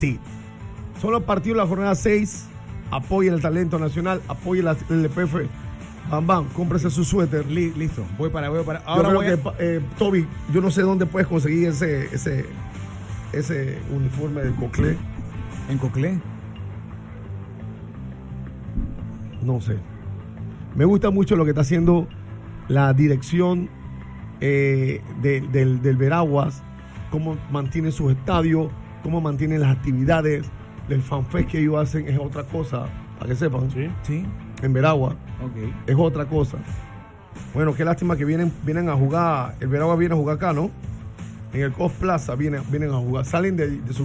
Sí. Son los partidos de la jornada 6. Apoya el talento nacional, apoya la LPF. Bam, cómprese su suéter. Listo, voy para. Ahora Toby, yo no sé dónde puedes conseguir ese uniforme de Coclé. ¿En Coclé? No sé. Me gusta mucho lo que está haciendo la dirección del Veraguas, cómo mantienen sus estadios, cómo mantienen las actividades. El fanfest que ellos hacen es otra cosa, para que sepan. Sí. En Veraguas. Okay. Es otra cosa. Bueno, qué lástima que vienen a jugar. El Veraguas viene a jugar acá, ¿no? En el COS Plaza vienen a jugar. Salen de su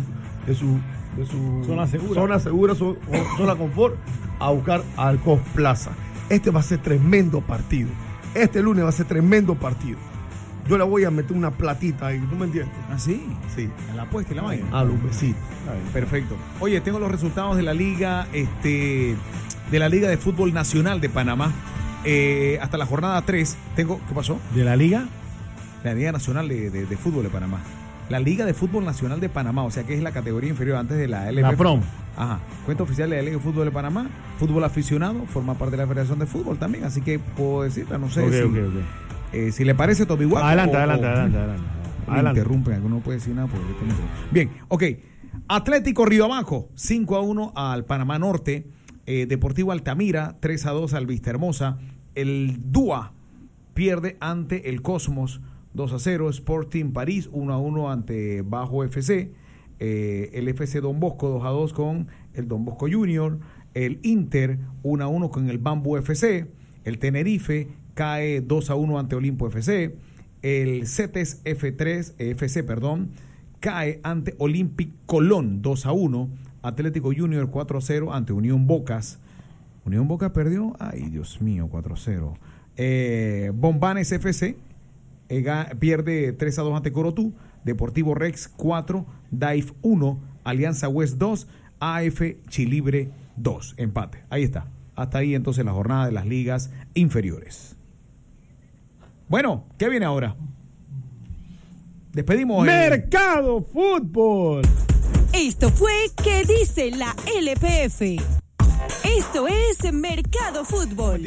zona segura, zona confort, a buscar al COS Plaza. Este va a ser tremendo partido. Este lunes va a ser tremendo partido. Yo le voy a meter una platita ahí, ¿tú me entiendes? ¿Ah, sí? Sí. A la apuesta y la vaina. A los besitos. Perfecto. Oye, tengo los resultados de la liga, de la Liga de Fútbol Nacional de Panamá. Hasta la jornada 3. ¿Qué pasó? ¿De la liga? La Liga Nacional de Fútbol de Panamá. La Liga de Fútbol Nacional de Panamá, o sea que es la categoría inferior antes de la LPF. La PROM. Ajá. Cuenta oficial de la Liga de Fútbol de Panamá. Fútbol aficionado, forma parte de la Federación de Fútbol también, así que puedo decirla, no sé si le parece Toby Guaco. Adelante. Interrumpen, no puede decir nada. Bien, ok. Atlético Río Abajo, 5-1 al Panamá Norte. Deportivo Altamira, 3-2 al Vista Hermosa. El DUA pierde ante el Cosmos, 2-0. Sporting París, 1-1 ante Bajo FC. El FC Don Bosco, 2-2 con el Don Bosco Junior. El Inter, 1-1 con el Bambú FC. El Tenerife cae 2-1 ante Olimpo FC. El CETES FC, cae ante Olympic Colón, 2-1. Atlético Junior 4-0 ante Unión Bocas. Unión Bocas perdió, ay Dios mío, 4-0. Bombanes FC pierde 3-2 ante Corotú. Deportivo Rex 4, DAIF 1, Alianza West 2, AF Chilibre 2. Empate. Ahí está. Hasta ahí entonces la jornada de las ligas inferiores. Bueno, ¿qué viene ahora? Despedimos Mercado Fútbol. Esto fue ¿Qué dice la LPF? Esto es Mercado Fútbol.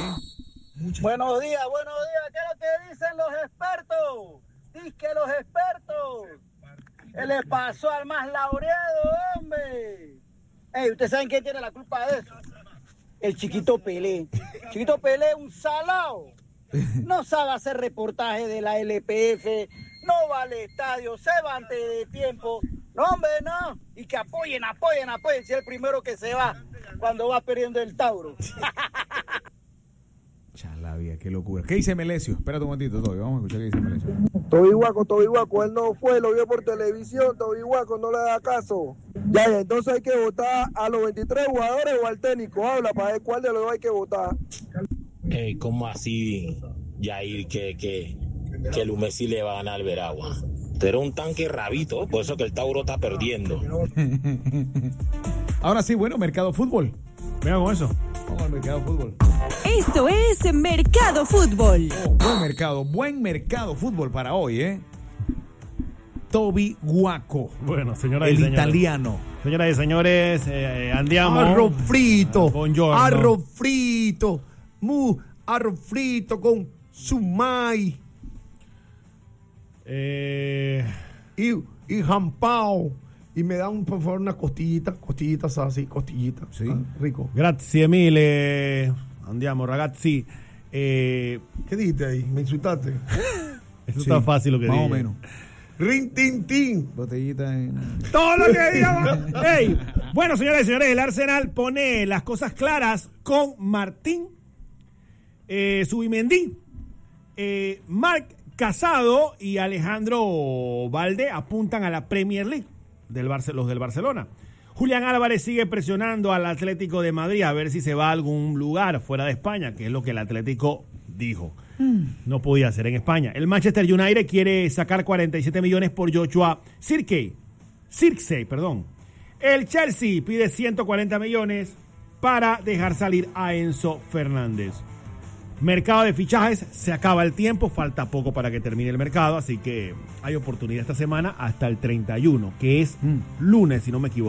Buenos días. ¿Qué es lo que dicen los expertos? Dice que los expertos. ¿Qué le pasó al más laureado, hombre? ¿Ustedes saben quién tiene la culpa de eso? El Chiquito Pelé. Chiquito Pelé es un salado. No sabe hacer reportaje de la LPF, no va al estadio, se va antes de tiempo. No, hombre, no. Y que apoyen. Si es el primero que se va cuando va perdiendo el Tauro. Chalavia, qué locura. ¿Qué dice Melesio? Espérate un momentito, Toby. Vamos a escuchar qué dice Melesio. Toby Guaco, él no fue, lo vio por televisión. Toby Guaco no le da caso. Ya, entonces hay que votar a los 23 jugadores o al técnico. Habla para ver cuál de los dos hay que votar. ¿Cómo así, Jair, que el Messi le va a ganar al Veragua? Pero un tanque rabito, por eso que el Tauro está perdiendo. Ahora sí, bueno, Mercado Fútbol. Venga con eso. Vamos al Mercado Fútbol. Esto es Mercado Fútbol. Buen mercado fútbol para hoy, ¿eh? Toby Guaco. Bueno, señoras y señores. El italiano. Señoras y señores, andiamo. Arroz frito. Buongiorno. Arroz frito con sumai. Y jampao. Y me dan, por favor, unas costillitas así, costillitas. Sí. Rico. Grazie mille. Andiamo, ragazzi. ¿Qué dijiste ahí? ¿Me insultaste? Eso está fácil lo que más dije. o menos. Rin, tin, tin. Botellita en... Todo lo que diga. Hey. Bueno, señoras y señores, el Arsenal pone las cosas claras con Martín Zubimendi, Marc Casado y Alejandro Valde apuntan a la Premier League los del Barcelona. Julián Álvarez sigue presionando al Atlético de Madrid a ver si se va a algún lugar fuera de España, que es lo que el Atlético dijo. No podía hacer en España. El Manchester United quiere sacar 47 millones por Joshua Zirkzee. El Chelsea pide 140 millones para dejar salir a Enzo Fernández. Mercado de fichajes, se acaba el tiempo, falta poco para que termine el mercado, así que hay oportunidad esta semana hasta el 31, que es lunes, si no me equivoco.